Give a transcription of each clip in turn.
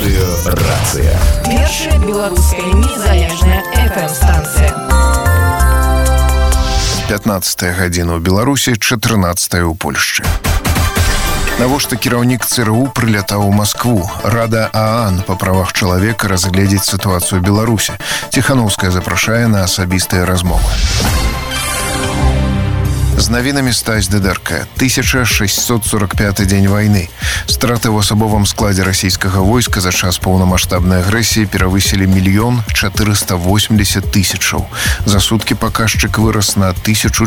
Радыёрацыя. Першая беларуская незалежная FM-станцыя. 15 гадзіна ў Беларусі, 14 у Польшчы. Навошта кіраўнік ЦРУ прылятаў у Маскву? Рада ААН па правах чалавека разгледзіць сітуацыю ў Беларусі. Ціханаўская запрашае на асабістыя размовы. З навінамі Стась Дыдэрка. 1645 дзень вайны. Страты ў асабовым складзе расійскага войска за час поўнамаштабнай агрэсіі перавысілі 1 480 000. За суткі паказчык вырас на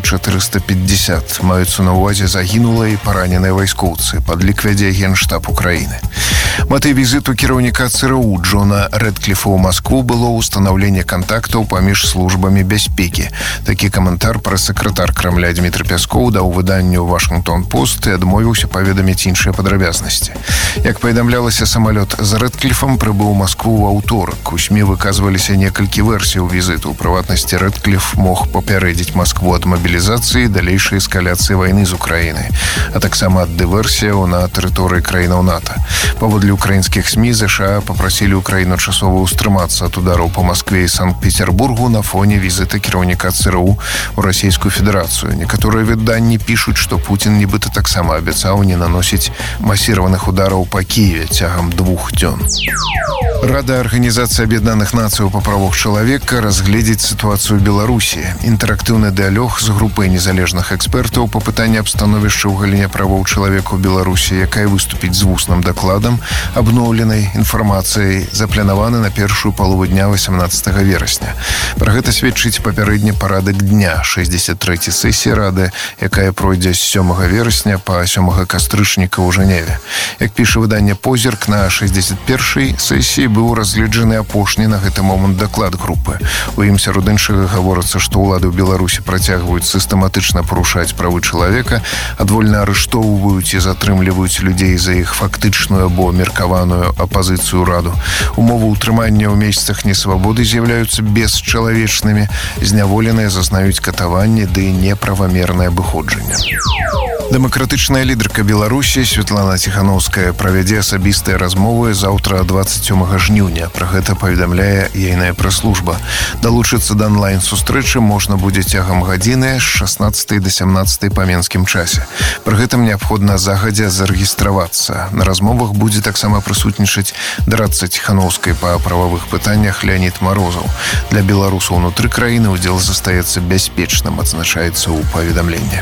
1450. Маюцца на ўвазе загінулыя і параненыя вайскоўцы. Падлік вядзе Генштаб Украіны. Мэтай візіту кіраўніка ЦРУ Джона Рэдкліфа ў Маскву было ўстанаўленне кантактаў паміж службамі бяспекі. Такі каментар прэс-сакратар Крамля Дмітрый Пяскоў даў выданню «Вашингтон-Пост» і адмовіўся паведаміць іншыя падрабязнасці. Як паведамлялася, самалёт з Рэдкліфам прыбыў у Маскву ў аўторак. У СМІ выказваліся некалькі версій візіту. У прыватнасці, Рэдкліф мог папярэдзіць Маскву ад мабілізацыі і далейшай эскаляцыі вайны з Украінай, а таксама ад дыверсіяў на тэрыторыі краінаў НАТО. Паводле украінскіх СМІ, ЗША папрасілі Украіну часова ўстрымацца ад удараў па Маскве і Санкт-Петербургу на фоне візіта кіраўніка ЦРУ ў Расійскую Федэрацыю. Некаторыя выданні пішуць, што Пуцін нібыта таксама абяцаў не наносіць масіраваных удараў па Кіеве цягам 2 дзён. Рада Арганізацыі Аб'яднаных Нацыяў па правах чалавека разгледзіць сітуацыю ў Беларусі. Інтэрактыўны дыялог з групай незалежных экспертаў па пытанні аб становішча ў галіне правоў чалавека ў Беларусі, якая выступіць з вусным дакладам, абноўленай інфармацыяй, запланаваны на першую палову дня 18 верасня. Пра гэта сведчыць папярэдні парадак дня 63-й сесіі Рады, якая пройдзе з 7 верасня па 7 кастрычніка ў Жэневе. Як піша выданне «Позірк», на 61-й сесіі быў разгледжаны апошні на гэты момант даклад групы. У ім сярод іншага гаворыцца, што ўлады ў Беларусі працягваюць сістэматычна парушаць правы чалавека, адвольна арыштоўваюць і затрымліваюць людзей за іх фактычную або меркаваную апазіцыю раду. Умовы ўтрымання ў месцах несвабоды з'яўляюцца бесчалавечнымі, зняволеныя зазнаюць катаванні ды неправамернае абыходжанне. Дэмакратычная лідарка Беларусі Святлана Ціханаўская правядзе асабістыя размовы заўтра 27 жніўня. Пра гэта паведамляе ейная прэс-служба. Далучыцца да онлайн-сустрэчы можна будзе цягам гадзіны з 16 да 17 па менскім часе. Пры гэтым неабходна загадзя зарэгістравацца. На размовах будзе таксама прысутнічаць дарадца Ціханаўскай па прававых пытаннях Леонід Марозаў. Для беларусаў унутры краіны ўдзел застаецца бяспечным, адзначаецца ў паведамленні.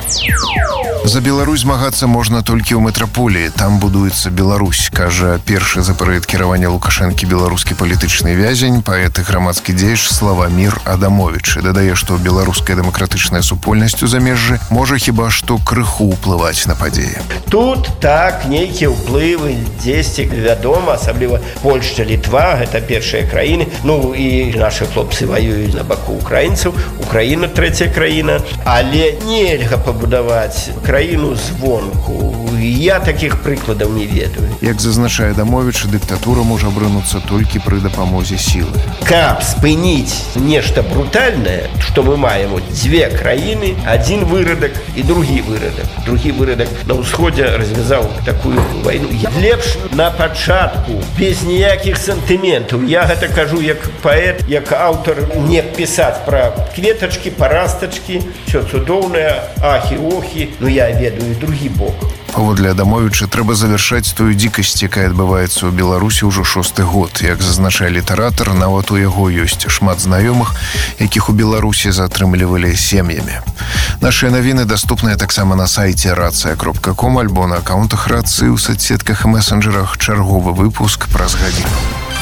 За Беларусь змагацца можна толькі ў метраполіі. Там будуецца Беларусь, кажа першы за перыяд кіравання Лукашэнкі беларускі палітычны вязень, паэт і грамадскі дзеяч Славамір Адамовіч. І дадае, што беларуская дэмакратычная супольнасць у замежжы можа хіба што крыху ўплываць на падзеі. Тут так, нейкія ўплывы дзесьці вядома, асабліва Польшча, Літва, гэта першыя краіны. Ну і нашы хлопцы ваююць на баку украінцаў, Украіна трэцяя краіна, але нельга пабудаваць краіну звонку. Я такіх прыкладаў не ведаю. Як зазначае Адамовіч, дыктатура можа абрынуцца толькі пры дапамозе сілы. Каб спыніць нешта брутальнае, што мы маем дзве краіны, адзін вырадак і другі вырадак. Другі вырадак на ўсходзе развязаў такую вайну. Лепш на пачатку, без ніякіх сантыментаў. Я гэта кажу як паэт, як аўтар, не пісаць пра кветачкі, парастачкі, ўсё цудоўнае, ахі-охі. Ну я ведаю другі бок. Паводле Адамовіча, трэба завяршаць тую дзікасць, якая адбываецца ў Беларусі ўжо 6-й год. Як зазначае літаратар, нават у яго ёсць шмат знаёмых, якіх у Беларусі затрымлівалі сем'ямі. Нашыя навіны даступныя таксама на сайце racja.com альбо на акаунтах Рацыі ў соцсетках і месенджерах. Чарговы выпуск праз гадзіну.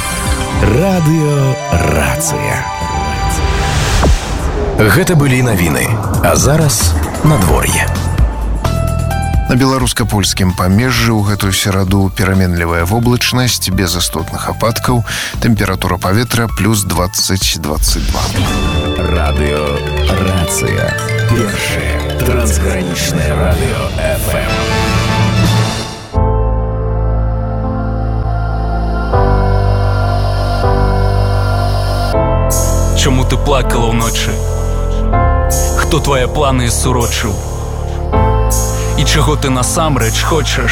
Радыёрацыя. Гэта былі навіны. А зараз надвор'е. На беларуска-польскім памежжы ў гэтую сераду пераменлівая воблачнасць, без істотных ападкаў, тэмпература паветра плюс 20-22. Радыёрацыя. Першае трансгранічнае радыё FM. Чому ти плакала вночі? Хто твої плани сурочив? І чого ти насамреч хочеш?